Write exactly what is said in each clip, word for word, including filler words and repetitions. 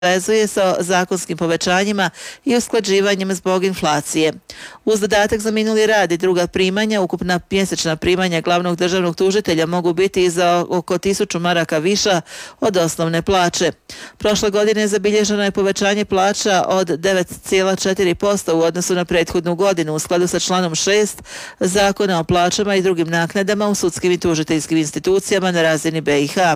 vezuje sa zakonskim povećanjima i usklađivanjem zbog inflacije. Uz dodatak za minuli rad i druga primanja, ukupna mjesečna primanja glavnog državnog tužitelja mogu biti za oko tisuću maraka viša od osnovne plaće. Prošle godine zabilježeno je povećanje plaća od devet zarez četiri posto u odnosu na prethodnu godinu u skladu sa članom šest Zakona o plaćama i drugim naknadama u sudskim i tužiteljskim institucijama na razini B i H.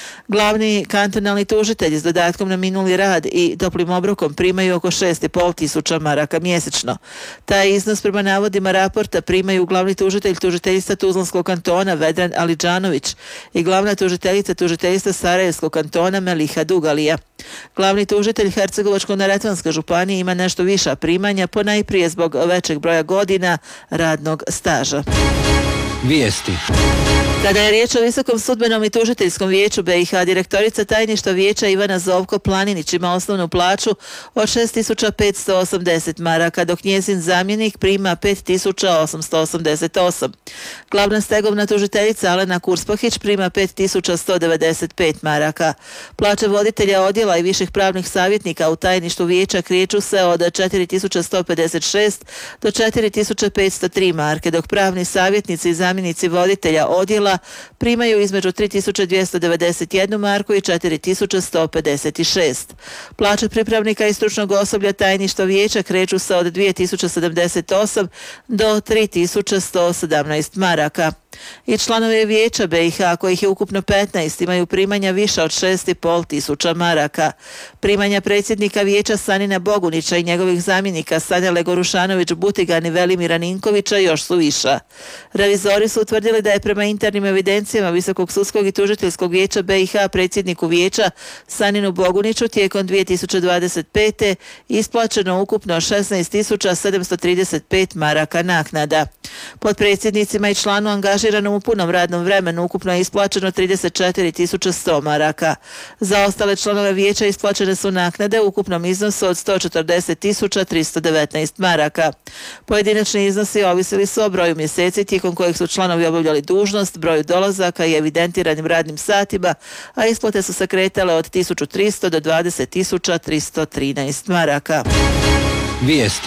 Glavni kantonalni tužitelji s dodatkom na minuli rad i toplim obrokom primaju oko šest i pol tisuća maraka mjesečno. Taj iznos prema navodima raporta primaju glavni tužitelj tužiteljstva Tuzlanskog kantona Vedran Alidžanović i glavna tužiteljica tužiteljstva Sarajevskog kantona Meliha Dugalija. Glavni tužitelj Hercegovačko-neretvanske županije ima nešto viša primanja, ponajprije zbog većeg broja godina radnog staža. Vijesti. Kada je riječ o Visokom sudbenom i tužiteljskom vijeću B i H, direktorica tajništva vijeća Ivana Zovko Planinić ima osnovnu plaću od šest tisuća petsto osamdeset maraka, dok njezin zamjenik prima pet tisuća osamsto osamdeset osam. Glavna stegovna tužiteljica Alena Kurspahić prima pet tisuća sto devedeset pet maraka. Plaće voditelja odjela i viših pravnih savjetnika u tajništvu vijeća kreću se od četiri tisuće sto pedeset šest do četiri tisuće petsto tri marke, dok pravni savjetnici i zamjenici voditelja odjela primaju između tri tisuće dvjesto devedeset jednu marku i četiri tisuće sto pedeset šest. Plaće pripravnika i stručnog osoblja tajništva vijeća kreću se od dvije tisuće sedamdeset osam do tri tisuće sto sedamnaest maraka. I članovi vijeća B i H, kojih je ukupno petnaest, imaju primanja više od šest i pol tisuća maraka. Primanja predsjednika vijeća Sanina Bogunića i njegovih zamjenika Sanjele Gorušanović-Butigan i Velimira Ninkovića još su viša. Revizori su utvrdili da je prema internim evidencijama Visokog sudskog i tužiteljskog vijeća B i H predsjedniku vijeća Saninu Boguniću tijekom dvije tisuće dvadeset pete isplaćeno ukupno šesnaest tisuća sedamsto trideset pet maraka naknada. Potpredsjednicima i članu angažiranom u punom radnom vremenu ukupno je isplaćeno trideset četiri tisuće sto maraka. Za ostale članove vijeća isplaćene su naknade u ukupnom iznosu od sto četrdeset tisuća tristo devetnaest maraka. Pojedinačni iznosi ovisili su o broju mjeseci tijekom kojih su članovi obavljali dužnost, broju dolazaka i evidentiranim radnim satima, a isplate su se kretale od tisuću tristo do dvadeset tisuća tristo trinaest maraka. Vijesti.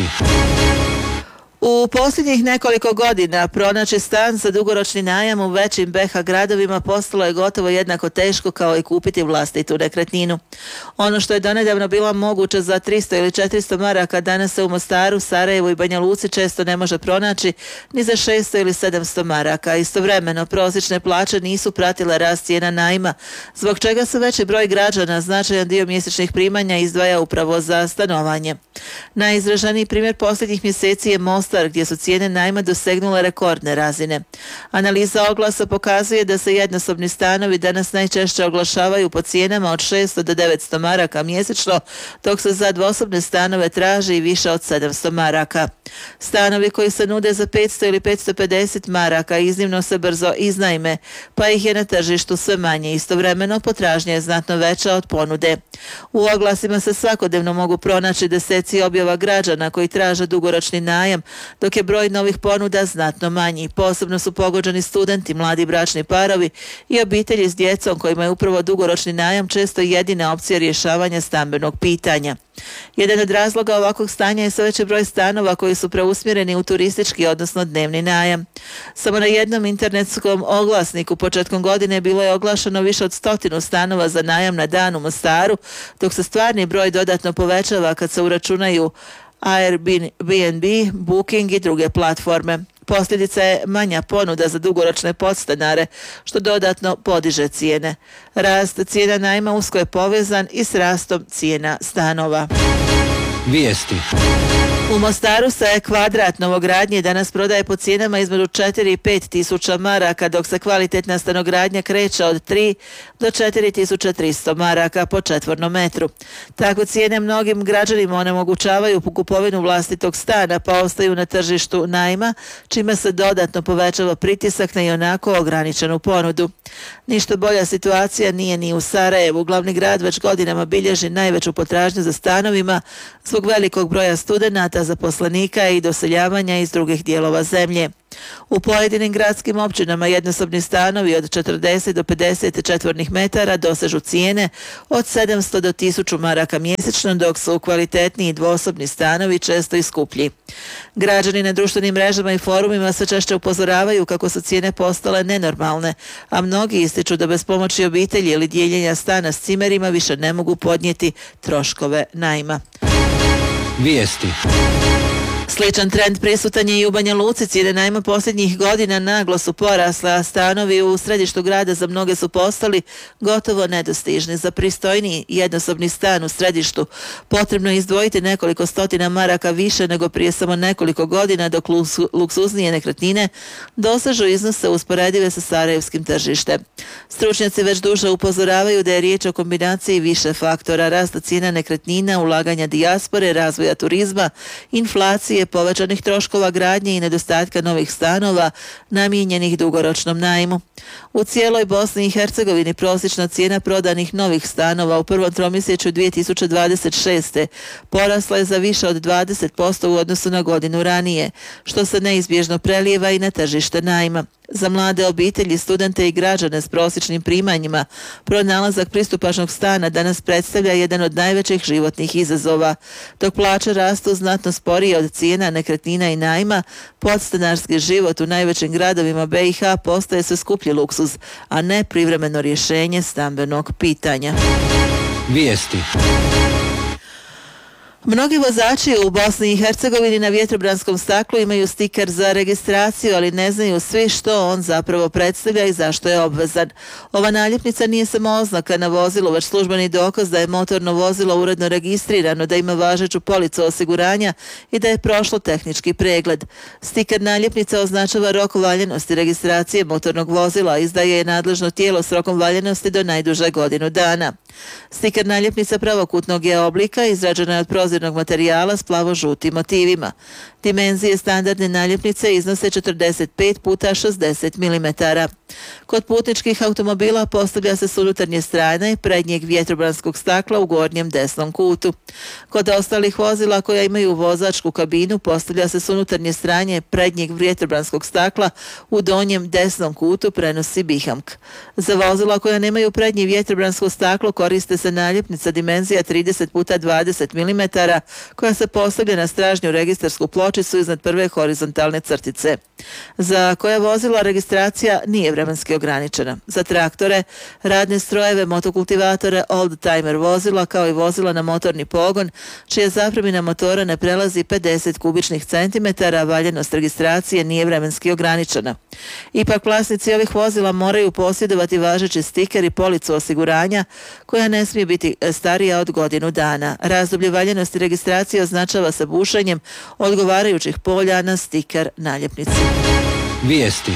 U posljednjih nekoliko godina pronaći stan za dugoročni najam u većim B H gradovima postalo je gotovo jednako teško kao i kupiti vlastitu nekretninu. Ono što je donedavno bilo moguće za tristo ili četiristo maraka danas se u Mostaru, Sarajevu i Banja Luci često ne može pronaći ni za šesto ili sedamsto maraka. Istovremeno prosječne plaće nisu pratile rast cijena najma, zbog čega se veći broj građana značajan dio mjesečnih primanja izdvaja upravo za stanovanje. Najizraženiji primjer posljednjih mjeseci je Mostar, gdje su cijene najma dosegnule rekordne razine. Analiza oglasa pokazuje da se jednosobni stanovi danas najčešće oglašavaju po cijenama od šesto do devetsto maraka mjesečno, dok se za dvosobne stanove traži i više od sedamsto maraka. Stanovi koji se nude za petsto ili petsto pedeset maraka iznimno se brzo iznajme, pa ih je na tržištu sve manje. Istovremeno potražnja je znatno veća od ponude. U oglasima se svakodnevno mogu pronaći deseci objava građana koji traže dugoročni najam, dok je broj novih ponuda znatno manji. Posebno su pogođeni studenti, mladi bračni parovi i obitelji s djecom kojima je upravo dugoročni najam često jedina opcija rješavanja stambenog pitanja. Jedan od razloga ovakvog stanja je sve veći broj stanova koji su preusmjereni u turistički, odnosno dnevni najam. Samo na jednom internetskom oglasniku početkom godine bilo je oglašeno više od stotinu stanova za najam na dan u Mostaru, dok se stvarni broj dodatno povećava kad se uračunaju Airbnb, Booking i druge platforme. Posljedica je manja ponuda za dugoročne podstanare, što dodatno podiže cijene. Rast cijena najma usko je povezan i s rastom cijena stanova. Vijesti. U Mostaru se kvadrat novogradnje danas prodaje po cijenama između četiri i pet tisuća maraka, dok se kvalitetna stanogradnja kreće od tri do četiri tisuće tristo maraka po četvornom metru. Takve cijene mnogim građanima onemogućavaju kupovinu vlastitog stana, pa ostaju na tržištu najma, čime se dodatno povećava pritisak na ionako ograničenu ponudu. Ništa bolja situacija nije ni u Sarajevu. Glavni grad već godinama bilježi najveću potražnju za stanovima zbog velikog broja studenata isplata zaposlenika i doseljavanja iz drugih dijelova zemlje. U pojedinim gradskim općinama jednosobni stanovi od četrdeset do pedeset četvornih metara dosežu cijene od sedamsto do tisuću maraka mjesečno, dok su kvalitetniji dvosobni stanovi često i skuplji. Građani na društvenim mrežama i forumima sve češće upozoravaju kako su cijene postale nenormalne, a mnogi ističu da bez pomoći obitelji ili dijeljenja stana s cimerima više ne mogu podnijeti troškove najma. Vijesti. Sličan trend prisutan je i u Banja Luci. Cijene najma posljednjih godina naglo su porasle, a stanovi u središtu grada za mnoge su postali gotovo nedostižni. Za pristojniji jednosobni stan u središtu potrebno je izdvojiti nekoliko stotina maraka više nego prije samo nekoliko godina, dok luksuznije nekretnine dosežu iznose usporedive sa sarajevskim tržištem. Stručnjaci već duže upozoravaju da je riječ o kombinaciji više faktora: rasta cijena nekretnina, ulaganja dijaspore, razvoja turizma, inflacije, povećanih troškova gradnje i nedostatka novih stanova namijenjenih dugoročnom najmu. U cijeloj Bosni i Hercegovini prosječna cijena prodanih novih stanova u prvom tromjesečju dvije tisuće dvadeset šeste. porasla je za više od dvadeset posto u odnosu na godinu ranije, što se neizbježno prelijeva i na tržište najma. Za mlade obitelji, studente i građane s prosječnim primanjima pronalazak pristupačnog stana danas predstavlja jedan od najvećih životnih izazova. Dok plaće rastu znatno sporije od cijena nekretnina i najma, podstanarski život u najvećim gradovima B i H postaje sve skuplji luksuz, a ne privremeno rješenje stambenog pitanja. Vijesti. Mnogi vozači u Bosni i Hercegovini na vjetrobranskom staklu imaju stiker za registraciju, ali ne znaju svi što on zapravo predstavlja i zašto je obvezan. Ova naljepnica nije samo oznaka na vozilu, već službeni dokaz da je motorno vozilo uredno registrirano, da ima važeću policu osiguranja i da je prošlo tehnički pregled. Stiker naljepnica označava rok valjanosti registracije motornog vozila, izdaje je nadležno tijelo s rokom valjanosti do najduže godinu dana. Stiker naljepnica pravokutnog je oblika, izrađena je od prozirnog materijala s plavo-žutim motivima. Dimenzije standardne naljepnice iznose četrdeset pet puta šezdeset milimetara. Kod putničkih automobila postavlja se s unutarnje strane prednjeg vjetrobranskog stakla u gornjem desnom kutu. Kod ostalih vozila koja imaju vozačku kabinu postavlja se s unutarnje strane prednjeg vjetrobranskog stakla u donjem desnom kutu, prenosi Bihamk. Za vozila koja nemaju prednje vjetrobransko staklo koriste se naljepnica dimenzija trideset puta dvadeset milimetara koja se postavlja na stražnju registarsku pločicu iznad prve horizontalne crtice. Za koja vozila registracija nije vremenski ograničena. Za traktore, radne strojeve, motokultivatore, old-timer vozila kao i vozila na motorni pogon, čija zapremina motora ne prelazi pedeset kubičnih centimetara, valjanost registracije nije vremenski ograničena. Ipak vlasnici ovih vozila moraju posjedovati važeći stiker i policu osiguranja koja ne smije biti starija od godinu dana. Razdoblje valjanosti registracije označava se bušenjem odgovarajućih polja na stiker naljepnici. Vijesti.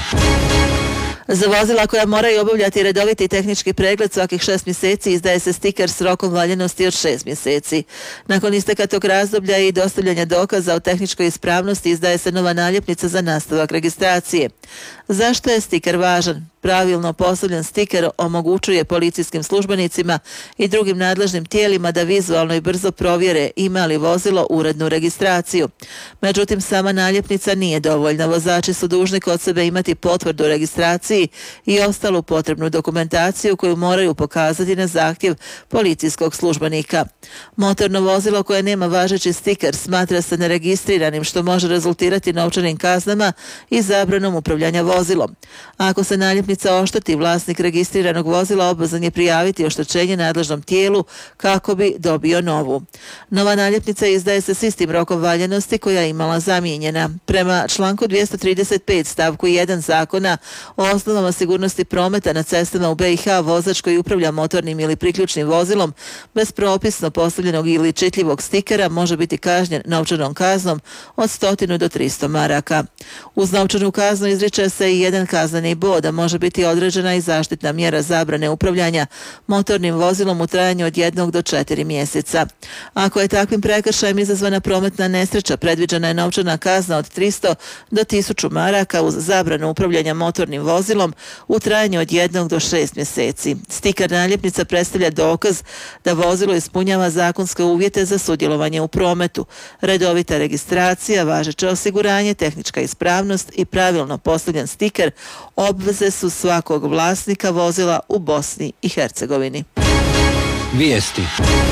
Za vozila koja moraju obavljati redoviti tehnički pregled svakih šest mjeseci izdaje se stiker s rokom valjanosti od šest mjeseci. Nakon isteka tog razdoblja i dostavljanja dokaza o tehničkoj ispravnosti izdaje se nova naljepnica za nastavak registracije. Zašto je stiker važan? Pravilno postavljen stiker omogućuje policijskim službenicima i drugim nadležnim tijelima da vizualno i brzo provjere ima li vozilo urednu registraciju. Međutim, sama naljepnica nije dovoljna. Vozači su dužni kod sebe imati potvrdu o registraciji i ostalu potrebnu dokumentaciju koju moraju pokazati na zahtjev policijskog službenika. Motorno vozilo koje nema važeći stiker smatra se neregistriranim, što može rezultirati novčanim kaznama i zabranom upravljanja vozilom. Ako se naljepnica ošteti, vlasnik registriranog vozila obvezan je prijaviti oštećenje nadležnom tijelu kako bi dobio novu. Nova naljepnica izdaje se s istim rokom valjanosti koja je imala zamijenjena. Prema članku dvjesto trideset pet stavku jedan Zakona o osnovama sigurnosti prometa na cestama u B i H, vozač koji upravlja motornim ili priključnim vozilom bez propisno postavljenog ili čitljivog stikera može biti kažnjen novčanom kaznom od sto do tristo maraka. Uz novčanu kaznu izriče se i jedan kazneni bod, a može biti određena i zaštitna mjera zabrane upravljanja motornim vozilom u trajanju od jednog do četiri mjeseca. Ako je takvim prekršajem izazvana prometna nesreća, predviđena je novčana kazna od tristo do tisuću maraka uz zabranu upravljanja motornim vozilom vozilom u trajanju od jednog do šest mjeseci. Stiker naljepnica predstavlja dokaz da vozilo ispunjava zakonske uvjete za sudjelovanje u prometu, redovita registracija, važeće osiguranje, tehnička ispravnost i pravilno postavljen stiker obveze su svakog vlasnika vozila u Bosni i Hercegovini. Vijesti.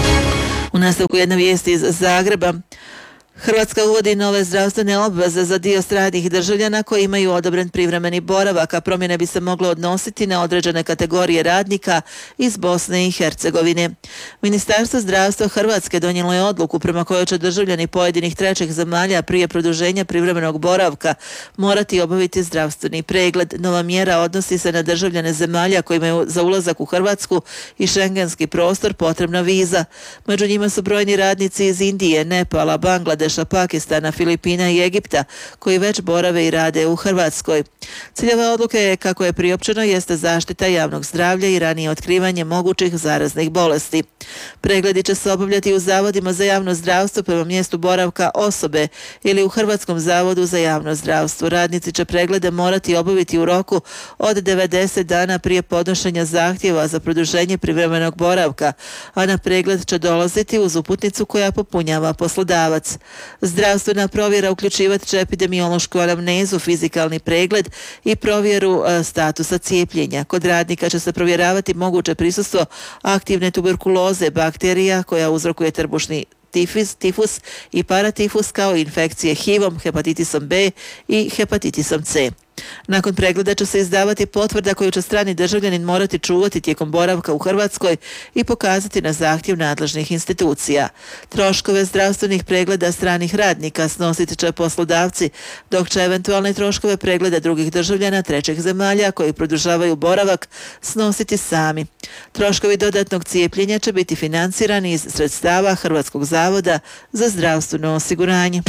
U nastavku jedna vijest iz Zagreba. Hrvatska uvodi nove zdravstvene obveze za dio stranih državljana koji imaju odobren privremeni boravak, a promjene bi se mogle odnositi na određene kategorije radnika iz Bosne i Hercegovine. Ministarstvo zdravstva Hrvatske donijelo je odluku prema kojoj će državljani pojedinih trećih zemalja prije produženja privremenog boravka morati obaviti zdravstveni pregled. Nova mjera odnosi se na državljane zemalja koji imaju za ulazak u Hrvatsku i šengenski prostor potrebna viza. Među njima su brojni radnici iz Indije, Nepala, Bangladeša, Pakistana, Filipina i Egipta koji već borave i rade u Hrvatskoj. Cilj ove odluke je, kako je priopćeno, jeste zaštita javnog zdravlja i ranije otkrivanje mogućih zaraznih bolesti. Pregledi će se obavljati u zavodima za javno zdravstvo prema mjestu boravka osobe ili u Hrvatskom zavodu za javno zdravstvo. Radnici će preglede morati obaviti u roku od devedeset dana prije podnošenja zahtjeva za produženje privremenog boravka, a na pregled će dolaziti uz uputnicu koja popunjava poslodavac. Zdravstvena provjera uključivat će epidemiološku anamnezu, fizikalni pregled i provjeru e, statusa cijepljenja. Kod radnika će se provjeravati moguće prisustvo aktivne tuberkuloze, bakterija koja uzrokuje trbušni tifus, tifus i paratifus, kao i infekcije H I V-om, hepatitisom B i hepatitisom C. Nakon pregleda će se izdavati potvrda koju će strani državljanin morati čuvati tijekom boravka u Hrvatskoj i pokazati na zahtjev nadležnih institucija. Troškove zdravstvenih pregleda stranih radnika snositi će poslodavci, dok će eventualne troškove pregleda drugih državljana trećih zemalja koji produžavaju boravak snositi sami. Troškovi dodatnog cijepljenja će biti financirani iz sredstava Hrvatskog zavoda za zdravstveno osiguranje.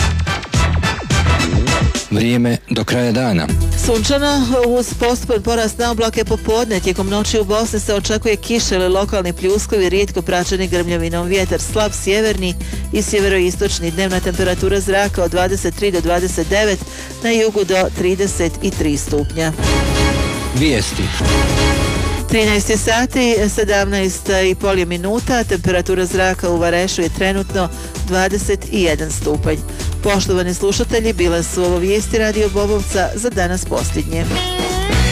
Vrijeme do kraja dana. Sunčano, uz postupan porast na oblake popodne, tijekom noći u Bosni se očekuje kiša ili lokalni pljuskovi, rijetko praćeni grmljavinom, vjetar slab sjeverni i sjeveroistočni, dnevna temperatura zraka od dvadeset tri do dvadeset devet, na jugu do trideset tri stupnja. Vijesti. trinaest sati, sedamnaest i pol minuta, temperatura zraka u Varešu je trenutno dvadeset jedan stupanj. Poštovani slušatelji, bile su ovo vijesti Radio Bobovca za danas posljednje.